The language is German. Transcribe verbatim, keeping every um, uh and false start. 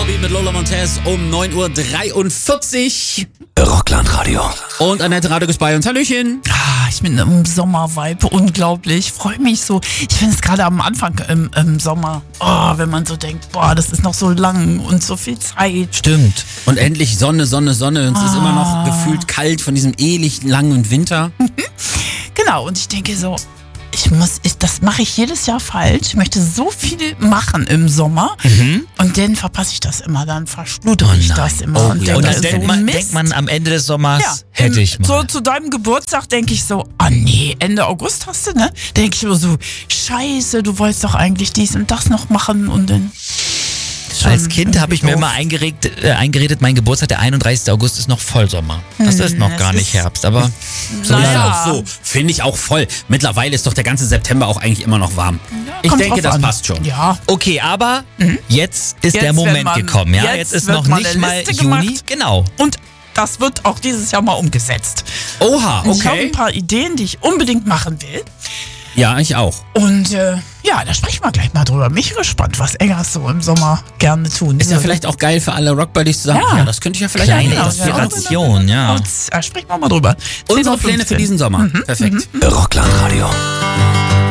Volbeat mit Lola Montez um neun Uhr dreiundvierzig. Rockland-Radio. Und Annette Radek ist bei uns. Hallöchen. Ah, ich bin im Sommervibe, unglaublich. Ich freue mich so. Ich finde es gerade am Anfang im, im Sommer, oh, wenn man so denkt, boah, das ist noch so lang und so viel Zeit. Stimmt. Und endlich Sonne, Sonne, Sonne. Und es ist immer noch gefühlt kalt von diesem ewig langen Winter. Genau, und ich denke so, ich muss, ich, das mache ich jedes Jahr falsch. Ich möchte so viel machen im Sommer Mhm. und dann verpasse ich das immer, dann verschludere ich das immer. Oh, und ja. denke, Und dann so denkt man, Mist. denkt man am Ende des Sommers, Ja, hätte im- ich mal. So zu deinem Geburtstag denke ich so, ah nee, Ende August hast du, ne? Denke ich immer so, scheiße, du wolltest doch eigentlich dies und das noch machen und dann... Als Kind habe ich mir doof. immer eingeregt, äh, eingeredet, mein Geburtstag, der einunddreißigste August, ist noch Vollsommer. Das ist noch Hm, gar es nicht ist- Herbst, aber So ist Naja. auch so. Finde ich auch voll. Mittlerweile ist doch der ganze September auch eigentlich immer noch warm. ich Kommt denke, drauf das an. passt schon. Ja. okay, aber jetzt ist Jetzt, der wenn Moment man- gekommen. Ja, jetzt jetzt, ist wird noch mal nicht eine mal Liste Juni. gemacht. Genau. Und das wird auch dieses Jahr mal umgesetzt. Oha, Und Ich habe okay. ein paar Ideen, die ich unbedingt machen will. Ja, ich auch. Und äh, ja, da sprechen wir gleich mal drüber. Mich gespannt, was Eggers so im Sommer gerne tun Ist ja würde. vielleicht auch geil für alle Rockbuddies zu sagen, ja, Ja. das könnte ich ja vielleicht Kleine auch. Genau, ja. Inspiration, ja. Und, äh, sprechen wir mal drüber. Unsere zehn Uhr Pläne für fünfzehn. diesen Sommer. Perfekt. Rockland-Radio.